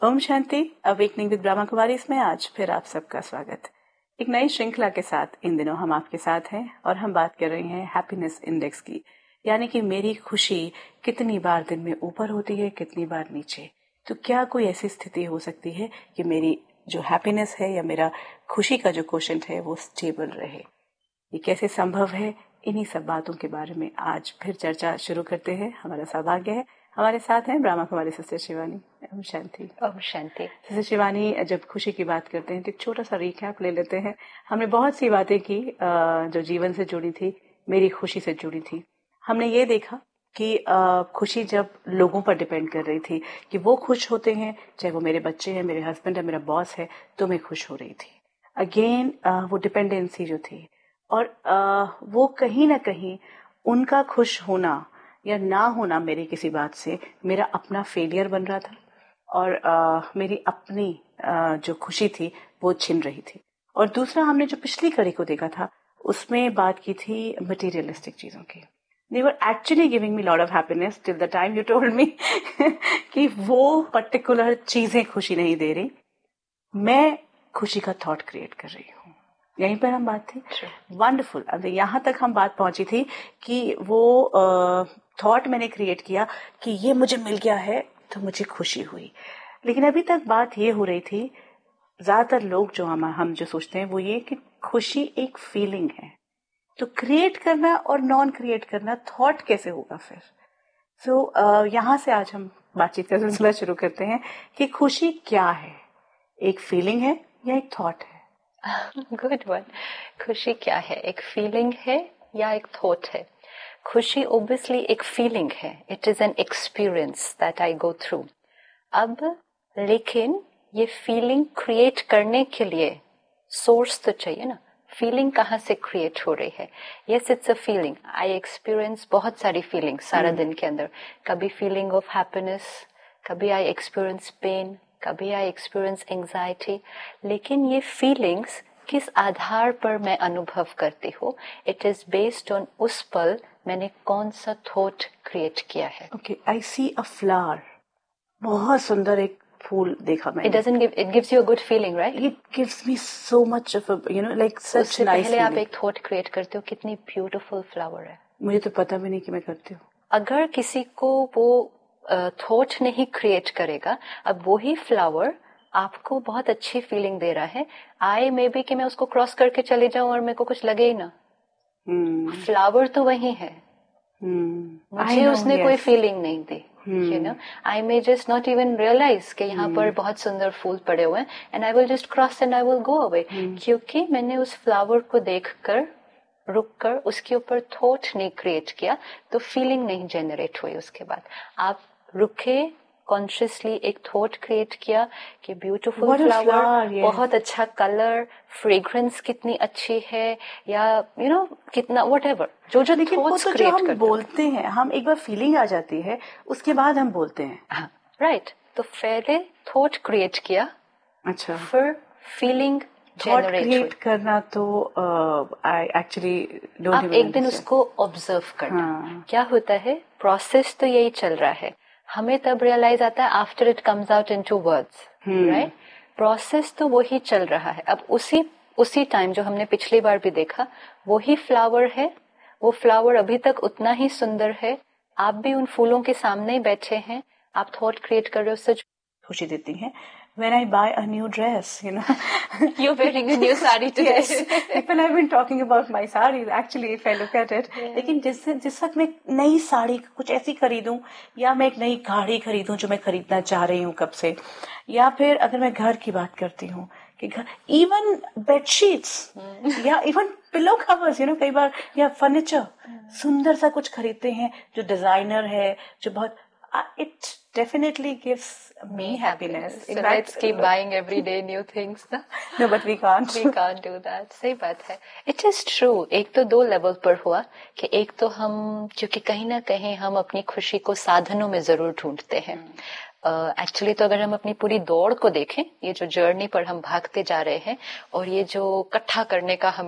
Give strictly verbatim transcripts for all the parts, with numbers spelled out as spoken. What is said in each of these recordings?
Om Shanti. Awakening with Brahma Kumari इसमें आज फिर आप सबका स्वागत। एक नई श्रृंखला के साथ इन दिनों हम आपके साथ हैं और हम बात कर रहे हैं हैप्पीनेस इंडेक्स की, यानी कि मेरी खुशी कितनी बार दिन में ऊपर होती है, कितनी बार नीचे। तो क्या कोई ऐसी स्थिति हो सकती है कि मेरी जो हैप्पीनेस है या मेरा खुशी का जो क्वोशेंट है वो स्टेबल रहे? ये कैसे संभव है? इन्हीं सब बातों के बारे में आज फिर चर्चा शुरू करते हैं। हमारा सौभाग्य है, हमारे साथ हैं ब्रह्मा कुमारी सिस्टर शिवानी। ओम शांति। ओम शांति। सिस्टर शिवानी, जब खुशी की बात करते हैं तो एक छोटा सा रिकैप ले लेते हैं। हमने बहुत सी बातें की जो जीवन से जुड़ी थी, मेरी खुशी से जुड़ी थी। हमने ये देखा कि खुशी जब लोगों पर डिपेंड कर रही थी कि वो खुश होते हैं, चाहे वो मेरे बच्चे हैं, मेरे हस्बैंड है, मेरा बॉस है, तो मैं खुश हो रही थी। अगेन वो डिपेंडेंसी जो थी, और वो कहीं ना कहीं उनका खुश होना या ना होना मेरी किसी बात से मेरा अपना फेलियर बन रहा था, और आ, मेरी अपनी आ, जो खुशी थी वो छिन रही थी। और दूसरा, हमने जो पिछली कड़ी को देखा था उसमें बात की थी मटेरियलिस्टिक चीजों की। They were actually giving me lot of happiness till the time you told me कि वो पर्टिकुलर चीजें खुशी नहीं दे रही, मैं खुशी का थॉट क्रिएट कर रही हूँ। यहीं पर हम बात थी। वंडरफुल। अब यहाँ तक हम बात पहुंची थी कि वो थॉट मैंने क्रिएट किया कि ये मुझे मिल गया है तो मुझे खुशी हुई। लेकिन अभी तक बात ये हो रही थी, ज्यादातर लोग जो हम हम जो सोचते हैं वो ये कि खुशी एक फीलिंग है, तो क्रिएट करना और नॉन क्रिएट करना थॉट कैसे होगा फिर? सो so, uh, यहाँ से आज हम बातचीत का सिलसिला शुरू करते हैं कि खुशी क्या है, एक फीलिंग है या एक थॉट है? Good one. खुशी क्या है, एक फीलिंग है या एक थॉट है? खुशी ऑब्वियसली एक फीलिंग है, it is an experience that I go through. अब लेकिन ये फीलिंग क्रिएट करने के लिए सोर्स तो चाहिए ना। फीलिंग कहाँ से क्रिएट हो रही है? Yes, it's a feeling. I experience बहुत सारी फीलिंग सारा hmm. दिन के अंदर। कभी फीलिंग ऑफ हैप्पीनेस, कभी आई एक्सपीरियंस पेन, कभी आई एक्सपीरियंस एंजाइटी। लेकिन ये फीलिंग्स किस आधार पर मैं अनुभव करती हूँ? इट इज बेस्ड ऑन उस पल मैंने कौन सा थॉट क्रिएट किया है। ओके, आई सी अ फ्लावर, बहुत सुंदर एक फूल देखा मैंने। It doesn't give, it gives you a good feeling, right? It gives me so much of a, you know, like such उससे nice पहले feeling. आप एक थॉट क्रिएट करते हो, कितनी ब्यूटीफुल फ्लावर है। मुझे तो पता भी नहीं कि मैं करती हूँ। अगर किसी को वो थॉट नहीं क्रिएट करेगा, अब वही फ्लावर आपको बहुत अच्छी फीलिंग दे रहा है, आई मे बी कि मैं उसको क्रॉस करके चले जाऊं और मेरे को कुछ लगे ही ना। Flower hmm. तो वही है। hmm. मुझे know, उसने yes. कोई फीलिंग नहीं दी। You know, I may just not even realise कि यहाँ hmm. पर बहुत सुंदर फूल पड़े हुए हैं, and I will just cross and I will go away, क्योंकि मैंने उस फ्लावर को देखकर रुककर उसके ऊपर थॉट नहीं क्रिएट किया, तो फीलिंग नहीं जनरेट हुई। उसके बाद आप रुके, कॉन्शियसली एक थॉट क्रिएट किया कि ब्यूटीफुल फ्लावर, बहुत अच्छा कलर, फ्रेग्रेंस कितनी अच्छी है, या यू नो कितना व्हाटएवर, जो जो थॉट्स क्रिएट करते हैं। बोलते हैं हम, एक बार फीलिंग आ जाती है उसके बाद हम बोलते हैं। राइट, तो पहले थॉट क्रिएट किया, अच्छा, फिर फीलिंग थॉट क्रिएट करना। तो आई एक्चुअली आप एक दिन उसको ऑब्जर्व करना। हाँ. क्या होता है, प्रोसेस तो यही चल रहा है, हमें तब रियलाइज आता है after it comes out into words, right? Process तो वही चल रहा है। अब उसी उसी टाइम जो हमने पिछली बार भी देखा, वही फ्लावर है, वो फ्लावर अभी तक उतना ही सुंदर है, आप भी उन फूलों के सामने ही बैठे हैं, आप थॉट क्रिएट कर रहे हो, सच खुशी देती हैं। When I buy a new dress, you know, you're wearing a new sari today. Yes, people have been talking about my sarees. Actually, if I look at it, yeah. लेकिन जिस जिस वक्त मैं नई साड़ी कुछ ऐसी खरीदूं, या मैं एक नई गाड़ी खरीदूं जो मैं खरीदना चाह रही हूँ कब से, या फिर अगर मैं घर की बात करती हूँ कि घर, इवन बेडशीट्स hmm. या even pillow covers, you know, कई बार, या फर्नीचर hmm. सुंदर सा कुछ खरीदते हैं जो डिजाइनर है, जो बहुत, it definitely gives me happiness. So let's keep buying every day new things. No, but we can't. We can't do that. सही बात है. It is true. एक तो दो लेवल पर हुआ कि एक तो हम, क्योंकि कहीं ना कहीं हम अपनी खुशी को साधनों में जरूर ढूंढते हैं. एक्चुअली uh, तो अगर हम अपनी पूरी दौड़ को देखें, ये जो जर्नी पर हम भागते जा रहे हैं, और ये जो इकट्ठा करने का हमें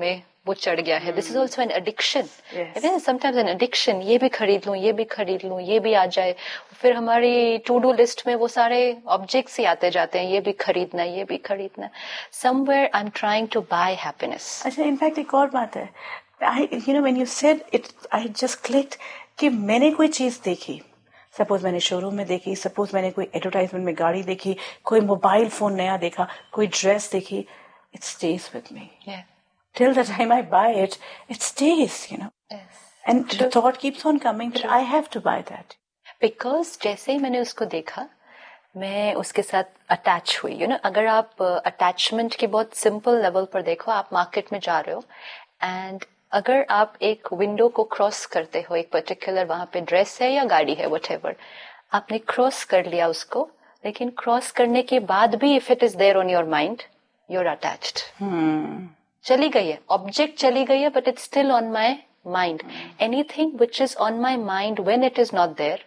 वो चढ़ गया है. This is also an addiction. Sometimes an addiction. ये भी खरीद लूं, ये भी खरीद लूं, ये भी आ जाए. फिर हमारी टू डू लिस्ट में वो सारे ऑब्जेक्ट्स ही आते जाते हैं. ये भी खरीदना, ये भी खरीदना. Somewhere I am trying to bye happiness. अच्छा, इनफैक्ट एक और बात है. आई you know when you said it, I just clicked कि मैंने कोई चीज देखी, सपोज मैंने शोरूम में देखी, सपोज मैंने कोई एडवर्टाइजमेंट में गाड़ी देखी, कोई मोबाइल फोन नया देखा, कोई ड्रेस देखी, it stays with me. Yeah. Till the time I buy it, it stays, you know. Yes. And True. the thought keeps on coming that True. I have to buy that. Because जैसे ही मैंने उसको देखा, मैं उसके साथ attach हुई. You know, अगर आप अटैचमेंट uh, के बहुत सिंपल लेवल पर देखो, आप मार्केट में जा रहे हो एंड अगर आप एक विंडो को क्रॉस करते हो, एक पर्टिकुलर वहां पे ड्रेस है या गाड़ी है, व्हाटएवर, आपने क्रॉस कर लिया उसको, लेकिन क्रॉस करने के बाद भी if it is there on your mind, you're attached. Hmm. चली गई है, ऑब्जेक्ट चली गई है, but it's still on my mind. Hmm. Anything which is on my mind when it is not there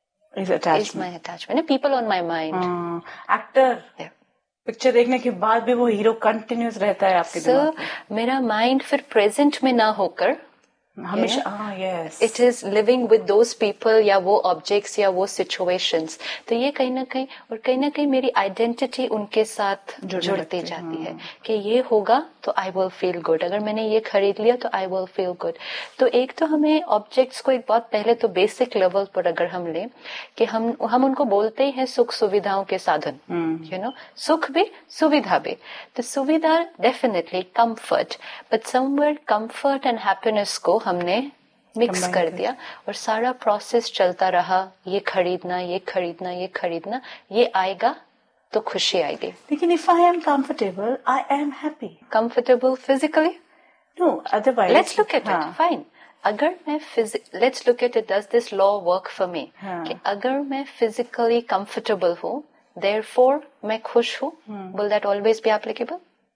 is attachment. Is my attachment. People on my mind. Hmm. Actor. Yeah. Picture देखने के बाद भी वो hero continuous रहता है आपके so, दिमाग में. मेरा माइंड फिर प्रेजेंट में ना होकर हमेशा हाँ yes it is living with those people या वो ऑब्जेक्ट्स या वो सिचुएशंस. तो ये कहीं ना कहीं और कहीं ना कहीं मेरी आइडेंटिटी उनके साथ जुड़ती जाती है कि ये होगा तो आई विल फील गुड, अगर मैंने ये खरीद लिया तो आई विल फील गुड. तो एक तो हमें ऑब्जेक्ट्स को एक बहुत पहले तो बेसिक लेवल पर अगर हम लें कि हम हम उनको बोलते ही हैं सुख सुविधाओं के साधन. यू नो, सुख भी सुविधा भी. तो सुविधा definitely comfort, but somewhere comfort and happiness को हमने मिक्स कर दिया और सारा प्रोसेस चलता रहा. ये खरीदना, ये खरीदना, ये खरीदना, ये आएगा तो खुशी आएगी. लेकिन if I am comfortable, I am happy. Comfortable physically? No, otherwise let's look at it. Fine, अगर मैं let's look at it, does this law work for me? कि अगर मैं फिजिकली कंफर्टेबल हूँ, देयरफॉर मैं खुश हूँ, will that always be applicable?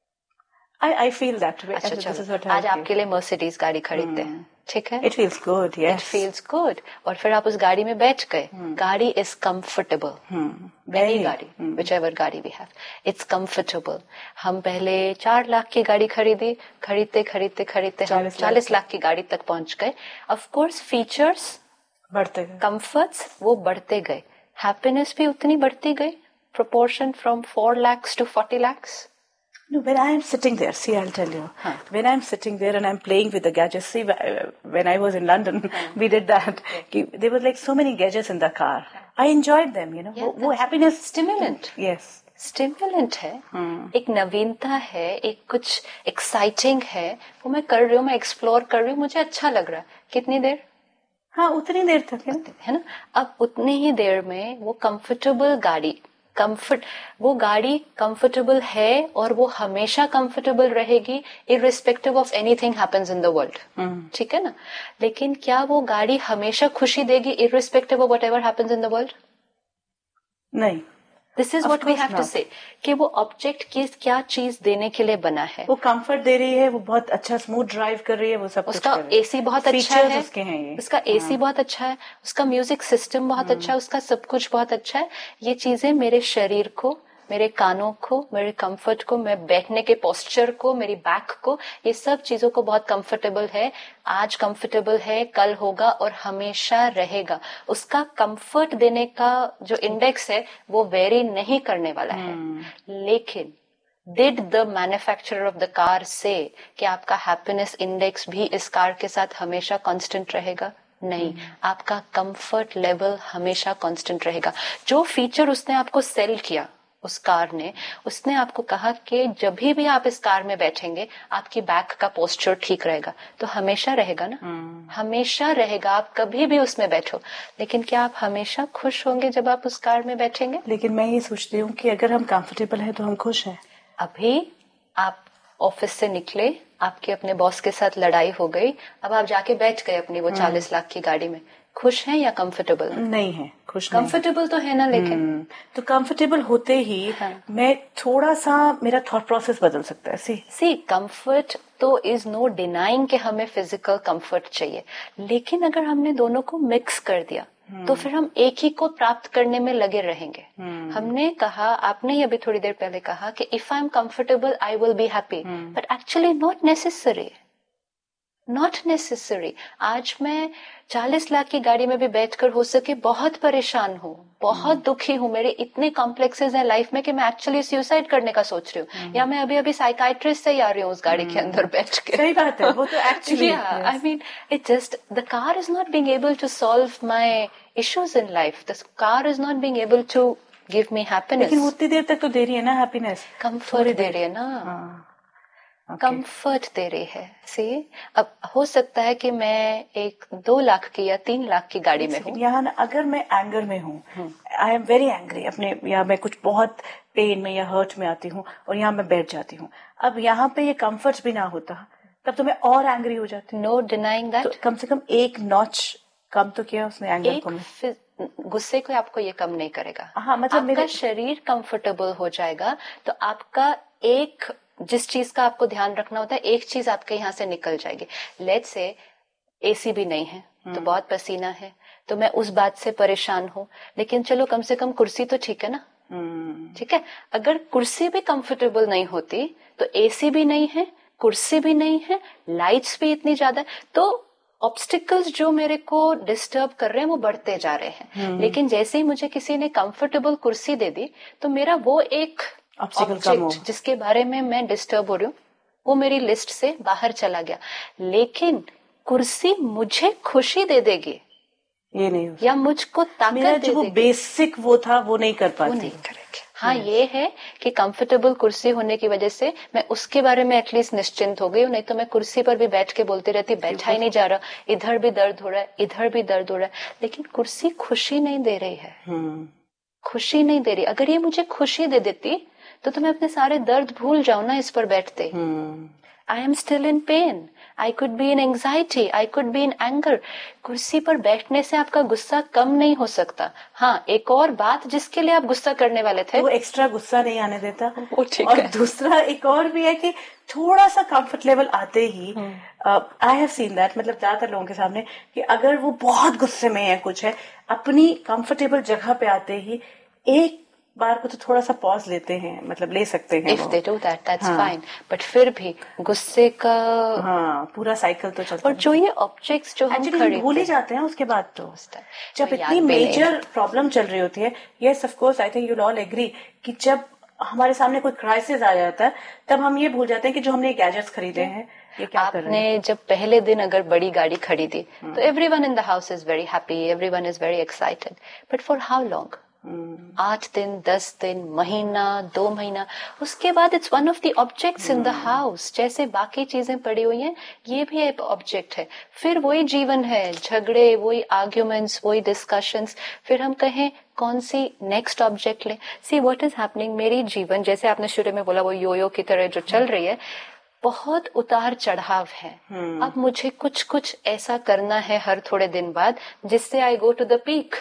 I I feel that way. अच्छा, this is what I आज feel. आपके लिए मर्सिडीज गाड़ी खरीदते हैं, ठीक है? It feels good, yes. It feels good. और फिर आप उस गाड़ी में बैठ गए. गाड़ी is comfortable. Any गाड़ी, whichever गाड़ी we have, it's comfortable. हम पहले चार लाख की गाड़ी खरीदी, खरीदते खरीदते खरीदते हम चालीस लाख की गाड़ी तक पहुंच गए. Of course, features बढ़ते गए, comforts वो बढ़ते गए, happiness भी उतनी बढ़ती गई. Proportion from four lakhs to forty lakhs. No, when I am sitting there, see, I'll tell you. Huh. When I'm sitting there and I'm playing with the gadgets, see, when I was in London, huh. we did that. Yeah. There was like so many gadgets in the car. I enjoyed them, you know. Yeah, वो, वो happiness. Stimulant. Yes. Stimulant है. Hmm. एक नवीनता है, एक कुछ exciting है. वो मैं कर रही हूँ, मैं explore कर रही हूँ, मुझे अच्छा लग रहा है. कितनी देर? हाँ, उतनी देर तक है, है ना. अब उतनी ही देर में वो comfortable गाड़ी, कंफर्ट, वो गाड़ी कंफर्टेबल है और वो हमेशा कंफर्टेबल रहेगी irrespective of anything happens in the world. ठीक है ना. लेकिन क्या वो गाड़ी हमेशा खुशी देगी irrespective of whatever happens in the world? नहीं. This is what we have to से कि वो ऑब्जेक्ट की क्या चीज देने के लिए बना है. वो कंफर्ट दे रही है, वो बहुत अच्छा स्मूथ ड्राइव कर रही है, वो सब उसका एसी बहुत अच्छा है, उसके हैं ये. उसका एसी बहुत अच्छा है, उसका म्यूजिक सिस्टम बहुत अच्छा है, उसका सब कुछ बहुत अच्छा है. ये चीजें मेरे शरीर को, मेरे कानों को, मेरे कंफर्ट को, मैं बैठने के पोस्चर को, मेरी बैक को, ये सब चीजों को बहुत कंफर्टेबल है. आज कंफर्टेबल है, कल होगा और हमेशा रहेगा. उसका कंफर्ट देने का जो इंडेक्स है वो वेरी नहीं करने वाला है. लेकिन did the manufacturer of the car से कि आपका हैप्पीनेस इंडेक्स भी इस कार के साथ हमेशा कांस्टेंट रहेगा? नहीं. आपका कंफर्ट लेवल हमेशा कांस्टेंट रहेगा. जो फीचर उसने आपको सेल किया, उस कार ने, उसने आपको कहा कि जब भी आप इस कार में बैठेंगे आपकी बैक का पोस्चर ठीक रहेगा, तो हमेशा रहेगा ना. hmm. हमेशा रहेगा, आप कभी भी उसमें बैठो. लेकिन क्या आप हमेशा खुश होंगे जब आप उस कार में बैठेंगे? लेकिन मैं ये सोचती हूँ कि अगर हम कंफर्टेबल हैं तो हम खुश हैं. अभी आप ऑफिस से निकले, आपके अपने बॉस के साथ लड़ाई हो गई, अब आप जाके बैठ गए अपनी वो चालीस लाख की गाड़ी में, खुश हैं या कंफर्टेबल? नहीं है, खुश. कंफर्टेबल तो है ना. लेकिन तो कंफर्टेबल होते ही हाँ. मैं थोड़ा सा, मेरा थॉट प्रोसेस बदल सकता है. सी सी कंफर्ट तो इज नो डिनाइंग कि हमें फिजिकल कंफर्ट चाहिए, लेकिन अगर हमने दोनों को मिक्स कर दिया hmm. तो फिर हम एक ही को प्राप्त करने में लगे रहेंगे. hmm. हमने कहा, आपने ही अभी थोड़ी देर पहले कहा कि if I am comfortable I will be happy, but actually not necessary. Not necessary. आज मैं चालीस लाख की गाड़ी में भी बैठकर हो सके बहुत परेशान हूँ, बहुत दुखी हूँ, मेरे इतने कॉम्प्लेक्सेस हैं लाइफ में कि मैं एक्चुअली सुसाइड करने का सोच रही हूँ, या मैं अभी अभी साइकाइट्रिस्ट से ही आ रही हूँ उस गाड़ी के अंदर बैठ के। सही बात है, वो तो actually I mean it just the car is not being able to solve my issues in life, the car is not being able to give me happiness. लेकिन उतनी देर तक तो दे रही है ना हैप्पीनेस, कंफर्ट दे रही है ना, कंफर्ट okay. दे रही है। सी अब हो सकता है कि मैं एक दो लाख की या तीन लाख की गाड़ी में हूँ, यहाँ अगर मैं एंगर में हूँ, आई एम वेरी एंग्री अपने, या मैं कुछ बहुत पेन में या हर्ट में आती हूँ और यहाँ मैं बैठ जाती हूँ, अब यहाँ पे ये कंफर्ट भी ना होता तब तो मैं और एंग्री हो जाती। नो डिनाइंग दैट, तो कम से कम एक नॉच कम तो किया उसने एंगर को। गुस्से को आपको ये कम नहीं करेगा। हाँ, मतलब आपका मेरे... शरीर कंफर्टेबल हो जाएगा तो आपका एक जिस चीज का आपको ध्यान रखना होता है, एक चीज आपके यहाँ से निकल जाएगी। लेट्स से एसी भी नहीं है तो बहुत पसीना है, तो मैं उस बात से परेशान हूँ, लेकिन चलो कम से कम कुर्सी तो ठीक है ना, ठीक है। अगर कुर्सी भी कंफर्टेबल नहीं होती तो एसी भी नहीं है, कुर्सी भी नहीं है, लाइट्स भी इतनी ज्यादा, तो ऑब्स्टिकल्स जो मेरे को डिस्टर्ब कर रहे हैं वो बढ़ते जा रहे हैं। लेकिन जैसे ही मुझे किसी ने कंफर्टेबल कुर्सी दे दी तो मेरा वो एक ऑब्जेक्ट जिसके बारे में मैं डिस्टर्ब हो रही हूँ वो मेरी लिस्ट से बाहर चला गया। लेकिन कुर्सी मुझे खुशी दे देगी ये नहीं, या मुझको ताकत दे देगी, वो बेसिक वो था वो नहीं कर पाती, वो नहीं करेगी। हाँ ये है कि कंफर्टेबल कुर्सी होने की वजह से मैं उसके बारे में एटलीस्ट निश्चिंत हो गई हूँ, नहीं तो मैं कुर्सी पर भी बैठ के बोलती रहती, बैठा ही नहीं जा रहा, इधर भी दर्द हो रहा है, इधर भी दर्द हो रहा है। लेकिन कुर्सी खुशी नहीं दे रही है, खुशी नहीं दे रही। अगर ये मुझे खुशी दे देती तो, तो मैं अपने सारे दर्द भूल जाऊं ना इस पर बैठते। I am still in pen, I could be in anxiety, I could be in anger. कुर्सी पर बैठने से आपका गुस्सा कम नहीं हो सकता। हाँ, एक और बात जिसके लिए आप गुस्सा करने वाले थे, वो एक्स्ट्रा गुस्सा नहीं आने देता, वो ठीक और है। दूसरा एक और भी है कि थोड़ा सा कंफर्ट लेवल आते ही, आई हैव सीन दैट, मतलब ज्यादातर लोगों के सामने, कि अगर वो बहुत गुस्से में है, कुछ है, अपनी कंफर्टेबल जगह पे आते ही एक बार को तो थोड़ा सा पॉज लेते हैं, मतलब ले सकते हैं। If they do that, that's हाँ. fine. But फिर भी गुस्से का हाँ पूरा साइकिल तो चलता है। और जो ये ऑब्जेक्ट्स जो हम खरीदते भूल ही जाते हैं उसके बाद, तो जब इतनी मेजर प्रॉब्लम चल रही होती है, yes of course I think you all agree, कि जब हमारे सामने कोई क्राइसिस आ जाता है तब हम ये भूल जाते हैं कि जो हमने गैजेट्स खरीदे हैं ये क्या कर रहे हैं। आपने जब पहले दिन अगर बड़ी गाड़ी खरीदी तो everyone in the house is very happy, everyone is very excited, but for how long? आठ दिन, दस दिन, महीना, दो महीना, उसके बाद it's one of the objects in the house. जैसे बाकी चीजें पड़ी हुई हैं, ये भी एक ऑब्जेक्ट है। फिर वही जीवन है, झगड़े, वही आर्ग्यूमेंट्स, वही डिस्कशंस। फिर हम कहें कौन सी नेक्स्ट ऑब्जेक्ट ले। सी व्हाट इज हैपनिंग, मेरी जीवन जैसे आपने शुरू में बोला वो योयो की तरह जो चल रही है, बहुत उतार चढ़ाव है। hmm. अब मुझे कुछ कुछ ऐसा करना है हर थोड़े दिन बाद जिससे आई go to the peak.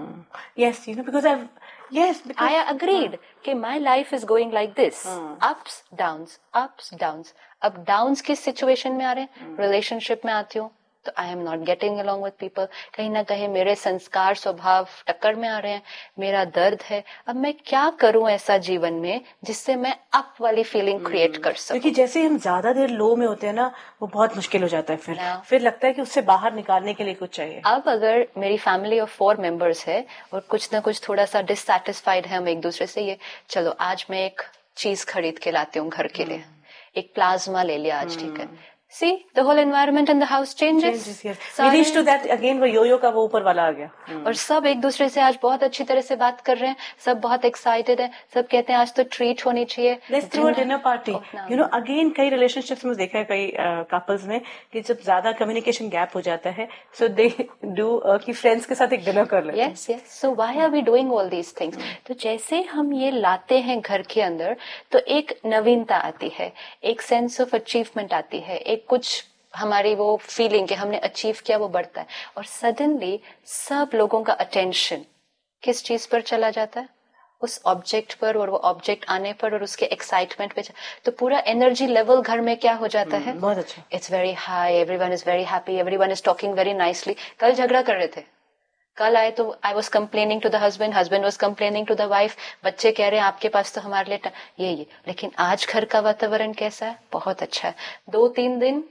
Yes, you know, because I yes I agreed कि my life is going like this, ups downs, ups downs. अब डाउन्स किस सिचुएशन में आ रहे हैं? Relationship hmm. में आती हूँ तो I am not getting along with people, कहीं ना कहीं मेरे संस्कार स्वभाव टक्कर में आ रहे हैं, मेरा दर्द है। अब मैं क्या करूं ऐसा जीवन में जिससे मैं अप वाली फीलिंग क्रिएट कर सकूं? क्योंकि जैसे हम ज्यादा देर लो में होते हैं ना, वो बहुत मुश्किल हो जाता है। फिर yeah. फिर लगता है कि उससे बाहर निकालने के लिए कुछ चाहिए। अब अगर मेरी फैमिली ऑफ फोर मेंबर्स है और कुछ ना कुछ थोड़ा सा डिससैटिस्फाइड है हम एक दूसरे से, ये चलो आज मैं एक चीज खरीद के लाती हूँ घर के लिए, एक प्लाज्मा ले लिया आज, ठीक है। See, the whole environment in the house changes. changes yes. We reached to that again, वो योयो का वो ऊपर वाला आ गया। hmm. और सब एक दूसरे से आज बहुत अच्छी तरह से बात कर रहे हैं, सब बहुत एक्साइटेड है, सब कहते हैं आज तो ट्रीट होनी चाहिए। Let's throw a dinner party. You know, again कई रिलेशनशिप्स में देखा है, कई कपल्स में, कि जब ज्यादा कम्युनिकेशन गैप हो जाता है, so they do uh, कि फ्रेंड्स के साथ एक डिनर कर लेते हैं। Yes, yes. So why are we doing all these things? तो जैसे हम ये लाते हैं घर के अंदर तो एक नवीनता आती है, एक सेंस ऑफ अचीवमेंट आती है, एक कुछ हमारी वो फीलिंग कि हमने अचीव किया वो बढ़ता है। और सडनली सब लोगों का अटेंशन किस चीज पर चला जाता है? उस ऑब्जेक्ट पर, और वो ऑब्जेक्ट आने पर और उसके एक्साइटमेंट पे, तो पूरा एनर्जी लेवल घर में क्या हो जाता है? बहुत अच्छा, it's very high, everyone is very happy, everyone is talking very nicely. कल झगड़ा कर रहे थे, कल आए तो I was complaining to the husband, husband was complaining to the wife, बच्चे कह रहे हैं आपके पास तो हमारे लिए ये ये। लेकिन आज घर का वातावरण कैसा है? बहुत अच्छा है। दो तीन दिन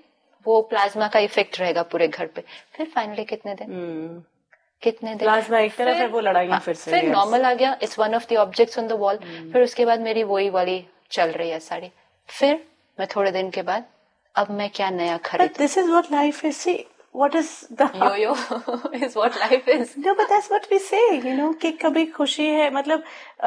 वो प्लाज्मा का इफेक्ट रहेगा पूरे घर पे। फिर फाइनली कितने दिन hmm. कितने दिन प्लाज्मा एक तरफ है, वो लड़ाइयां फिर से फिर नॉर्मल आ गया, it's one of the objects on the wall. फिर उसके बाद मेरी वही वाली चल रही है साड़ी। फिर मैं थोड़े दिन के बाद अब मैं क्या नया खरीद। This is what life is. C what is the yo-yo is what life is. No, but that's what we say, you know, कि कभी खुशी है, मतलब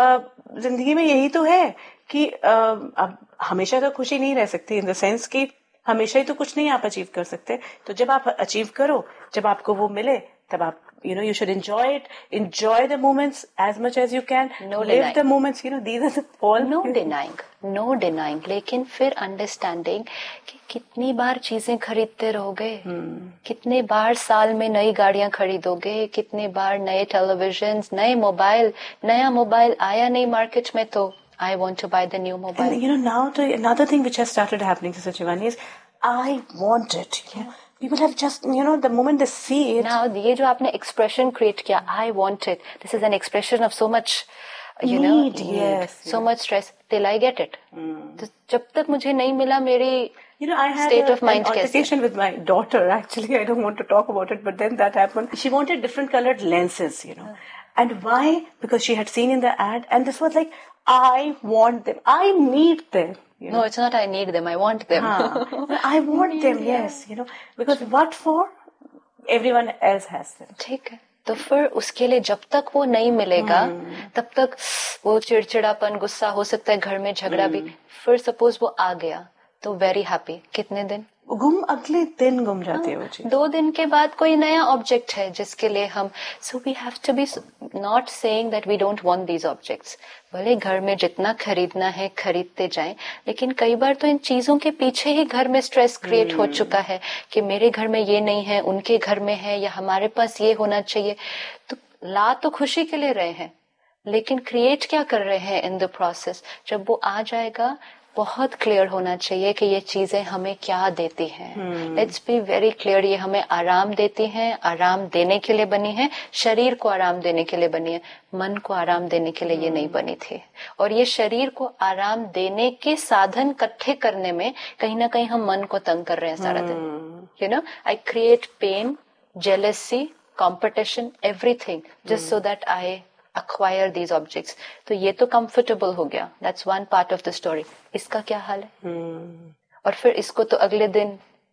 जिंदगी में यही तो है कि अब हमेशा तो खुशी नहीं रह सकती, इन द सेंस कि हमेशा ही तो कुछ नहीं आप अचीव कर सकते। तो जब आप अचीव करो, जब आपको वो मिले, तब आप you know you should enjoy it, enjoy the moments as much as you can, no live denying. the moments, you know, these are the all no denying no denying लेकिन फिर अंडरस्टैंडिंग कि कितनी बार चीजें खरीदते रहोगे, hmm. कितने बार साल में नई गाड़ियां खरीदोगे, कितने बार नए टेलीविजन, नए मोबाइल, नया मोबाइल आया नहीं मार्केट में तो I want to buy the new mobile. And you know, now the another thing which has started happening, Sister Shivani, is I want it. You know? People have just, you know, the moment they see it. Now, ये जो आपने expression create किया, I want it. This is an expression of so much, you need, know, need, yes, so yeah. much stress. Till I get it. Mm. तो जब तक मुझे नहीं मिला मेरी You know, I had state a, of mind an altercation with my daughter. Actually, I don't want to talk about it, but then that happened. She wanted different colored lenses, you know. And why? Because she had seen in the ad, and this was like, I want them. I need them. You know? No, it's not I need them. I want them. Haan. I want them, yes. You know, because what for? Everyone else has them. ठीक है, तो फिर उसके लिए जब तक वो नहीं मिलेगा, hmm. तब तक वो चिड़चिड़ापन, गुस्सा, हो सकता है घर में झगड़ा hmm. भी। फिर सपोज वो आ गया तो वेरी हैप्पी, कितने दिन गुम, अगले दिन गुम जाती है वो चीज। दो दिन के बाद कोई नया ऑब्जेक्ट है जिसके लिए हम, so we have to be not saying that we don't want these objects. भले घर में जितना खरीदना है खरीदते जाएं, लेकिन कई बार तो इन चीजों के पीछे ही घर में स्ट्रेस क्रिएट hmm. हो चुका है कि मेरे घर में ये नहीं है, उनके घर में है, या हमारे पास ये होना चाहिए। तो ला तो खुशी के लिए रहे हैं, लेकिन क्रिएट क्या कर रहे हैं इन द प्रोसेस। जब वो आ जाएगा बहुत क्लियर होना चाहिए कि ये चीजें हमें क्या देती हैं। लेट्स बी वेरी क्लियर, ये हमें आराम देती हैं, आराम देने के लिए बनी है, शरीर को आराम देने के लिए बनी है, मन को आराम देने के लिए hmm. ये नहीं बनी थी। और ये शरीर को आराम देने के साधन इकट्ठे करने में कहीं ना कहीं हम मन को तंग कर रहे हैं सारा hmm. दिन। You know, I create pen, jealousy, competition, everything just so that I acquire these objects. तो ये तो comfortable हो गया, that's one part of the story. इसका क्या हाल है? hmm. और फिर इसको तो अगले दिन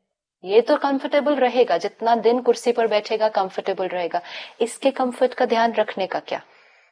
ये तो comfortable रहेगा, जितना दिन कुर्सी पर बैठेगा comfortable रहेगा, इसके comfort का ध्यान रखने का क्या?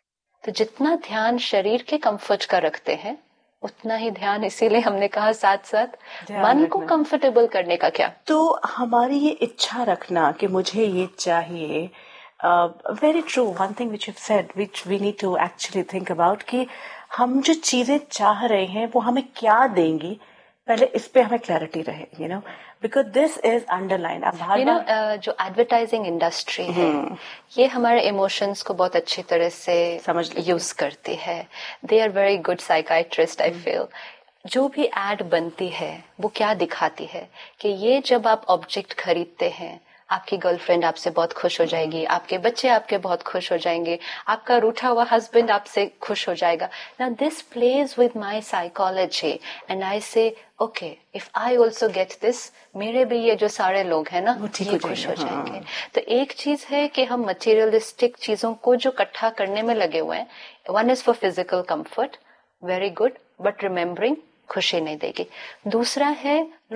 तो जितना ध्यान शरीर के comfort का रखते हैं, उतना ही ध्यान, इसीलिए हमने कहा साथ साथ मन को comfortable करने का क्या? तो हमारी ये इच्छा रखना कि मुझे ये चाहिए, Uh, very true. One thing which you've said, which we need to actually think about, कि हम जो चीजें चाह रहे हैं वो हमें क्या देंगी, पहले इस पे हमें क्लैरिटी रहे, you know, because this is underlined. अब you know, uh, जो एडवर्टाइजिंग इंडस्ट्री है, ये हमारे इमोशंस को बहुत अच्छी तरह से समझ यूज करती है। They are very good psychiatrist, I feel. जो भी एड बनती है वो क्या दिखाती है कि ये जब आप ऑब्जेक्ट खरीदते हैं, आपकी गर्लफ्रेंड आपसे बहुत खुश हो जाएगी, आपके बच्चे आपके बहुत खुश हो जाएंगे, आपका रूठा हुआ हस्बैंड आपसे खुश हो जाएगा। Now this pledge with my psychology and I से okay, if I also get this, मेरे भी ये जो सारे लोग हैं ना ये खुश हो जाएंगे। हाँ। तो एक चीज है कि हम मटेरियलिस्टिक चीजों को जो इकट्ठा करने में लगे हुए हैं, one is for physical comfort, very good, but remembering खुशी नहीं देगी। दूसरा है